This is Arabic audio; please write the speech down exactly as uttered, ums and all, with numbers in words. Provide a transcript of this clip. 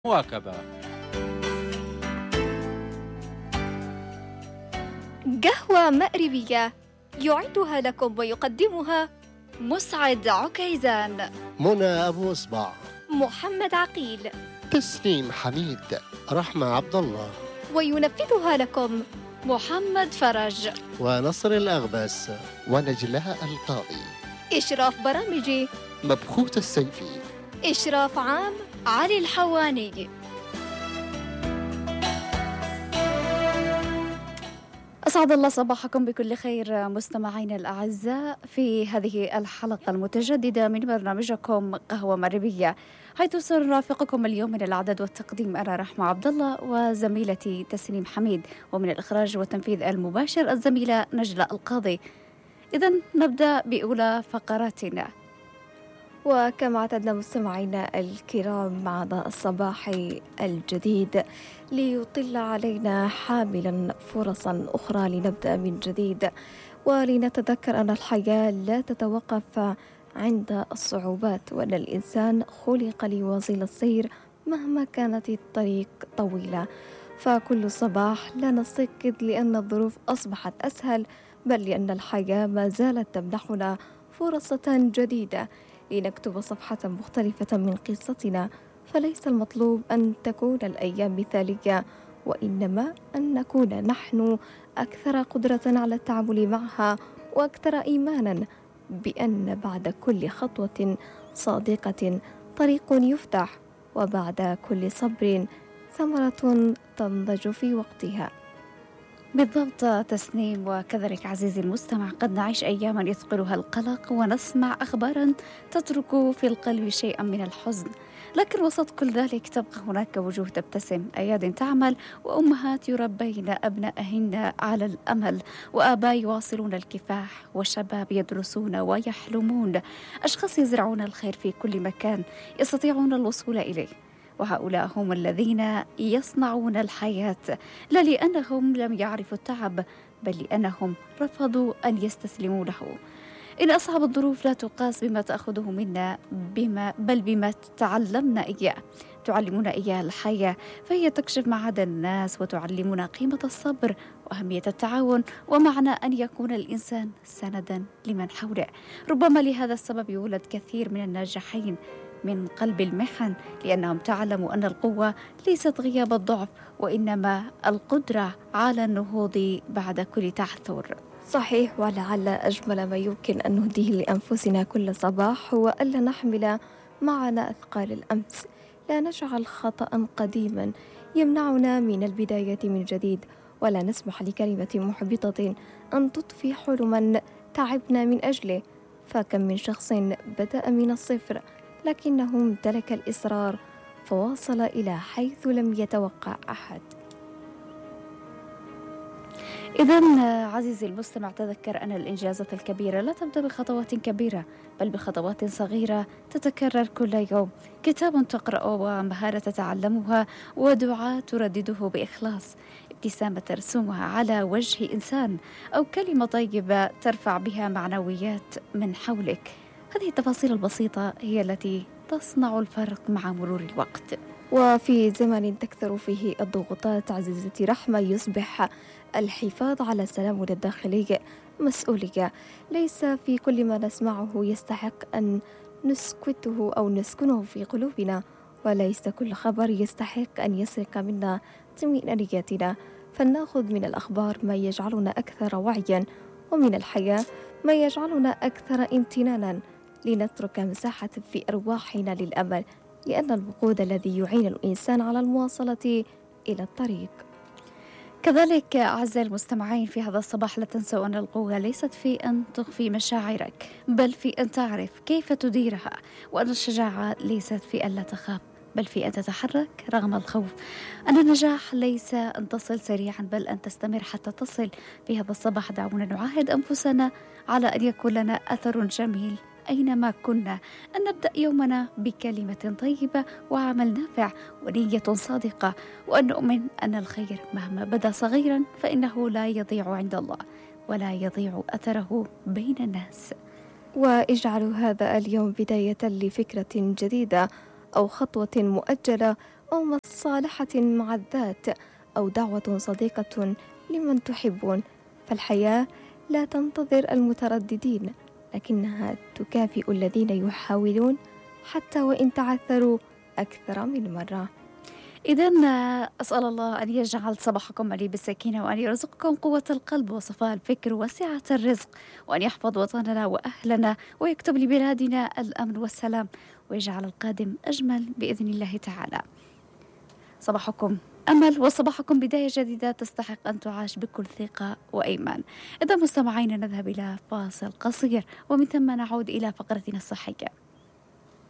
مواكبة. قهوة مأربية يعدها لكم ويقدمها مسعد عكيزان، منى أبو إصبع، محمد عقيل، تسنيم حميد، رحمة عبد الله، وينفذها لكم محمد فرج ونصر الأغبس ونجلاء القاضي. إشراف برامجي مبخوت السيفي. إشراف عام علي الحواني. أسعد الله صباحكم بكل خير مستمعينا الأعزاء في هذه الحلقة المتجددة من برنامجكم قهوة مغربية، حيث سنرافقكم اليوم من الإعداد والتقديم أنا رحمة عبد الله وزميلتي تسنيم حميد، ومن الإخراج والتنفيذ المباشر الزميلة نجلاء القاضي. إذن نبدأ بأولى فقراتنا، وكما اعتدنا مستمعينا الكرام معنا الصباح الجديد ليطل علينا حاملا فرصا أخرى لنبدأ من جديد، ولنتذكر أن الحياة لا تتوقف عند الصعوبات، وأن الإنسان خلق ليواصل السير مهما كانت الطريق طويلة. فكل صباح لا نستيقظ لأن الظروف أصبحت أسهل، بل لأن الحياة ما زالت تمنحنا فرصة جديدة لنكتب صفحة مختلفة من قصتنا. فليس المطلوب أن تكون الأيام مثالية، وإنما أن نكون نحن أكثر قدرة على التعامل معها، وأكثر إيمانا بأن بعد كل خطوة صادقة طريق يفتح، وبعد كل صبر ثمرة تنضج في وقتها. بالضبط تسنيم، وكذلك عزيزي المستمع قد نعيش أياما يثقلها القلق، ونسمع أخبارا تترك في القلب شيئا من الحزن، لكن وسط كل ذلك تبقى هناك وجوه تبتسم، أياد تعمل، وأمهات يربين أبنائهن على الأمل، وآباء يواصلون الكفاح، وشباب يدرسون ويحلمون، أشخاص يزرعون الخير في كل مكان يستطيعون الوصول إليه. وهؤلاء هم الذين يصنعون الحياة، لا لأنهم لم يعرفوا التعب، بل لأنهم رفضوا أن يستسلموا له. إن أصعب الظروف لا تقاس بما تأخذه منا بما بل بما تعلمنا إياه تعلمنا إياه الحياة، فهي تكشف معادن الناس وتعلمنا قيمة الصبر وأهمية التعاون، ومعنى أن يكون الإنسان سندا لمن حوله. ربما لهذا السبب يولد كثير من الناجحين من قلب المحن، لأنهم تعلموا أن القوة ليست غياب الضعف، وإنما القدرة على النهوض بعد كل تعثر. صحيح، ولعل أجمل ما يمكن أن نهديه لأنفسنا كل صباح هو ألا نحمل معنا أثقال الأمس، لا نجعل خطأ قديما يمنعنا من البداية من جديد، ولا نسمح لكلمة محبطة أن تطفي حلما تعبنا من أجله. فكم من شخص بدأ من الصفر لكنه امتلك الإصرار فواصل إلى حيث لم يتوقع أحد. إذن عزيزي المستمع تذكر أن الإنجازات الكبيرة لا تبدأ بخطوات كبيرة، بل بخطوات صغيرة تتكرر كل يوم، كتاب تقرأه ومهارة تتعلمها ودعاء تردده بإخلاص، ابتسامة ترسمها على وجه إنسان، أو كلمة طيبة ترفع بها معنويات من حولك. هذه التفاصيل البسيطة هي التي تصنع الفرق مع مرور الوقت. وفي زمن تكثر فيه الضغوطات عزيزتي رحمة، يصبح الحفاظ على سلامنا الداخلي مسؤولية. ليس في كل ما نسمعه يستحق أن نسكته أو نسكنه في قلوبنا، وليس كل خبر يستحق أن يسرق منا طمأنينتنا. فلنأخذ من الأخبار ما يجعلنا أكثر وعيا، ومن الحياة ما يجعلنا أكثر امتنانا، لنترك مساحة في أرواحنا للأمل، لأن الوقود الذي يعين الإنسان على المواصلة إلى الطريق. كذلك أعزائي المستمعين في هذا الصباح لا تنسوا أن القوة ليست في أن تخفي مشاعرك، بل في أن تعرف كيف تديرها، وأن الشجاعة ليست في أن لا تخاف، بل في أن تتحرك رغم الخوف. أن النجاح ليس أن تصل سريعا، بل أن تستمر حتى تصل. في هذا الصباح دعونا نعاهد أنفسنا على أن يكون لنا أثر جميل أينما كنا، أن نبدأ يومنا بكلمة طيبة وعمل نافع ونية صادقة، وأن نؤمن أن الخير مهما بدا صغيرا فإنه لا يضيع عند الله، ولا يضيع أثره بين الناس. واجعلوا هذا اليوم بداية لفكرة جديدة أو خطوة مؤجلة أو مصالحة مع الذات أو دعوة صديقة لمن تحبون. فالحياة لا تنتظر المترددين، لكنها تكافئ الذين يحاولون حتى وإن تعثروا أكثر من مرة. إذا أسأل الله أن يجعل صباحكم مليء بالسكينة، وأن يرزقكم قوة القلب وصفاء الفكر وسعة الرزق، وأن يحفظ وطننا وأهلنا، ويكتب لبلادنا الأمن والسلام، ويجعل القادم أجمل بإذن الله تعالى. صباحكم أمل، وصباحكم بداية جديدة تستحق أن تعاش بكل ثقة وإيمان. إذا مستمعين نذهب إلى فاصل قصير، ومن ثم نعود إلى فقرتنا الصحية.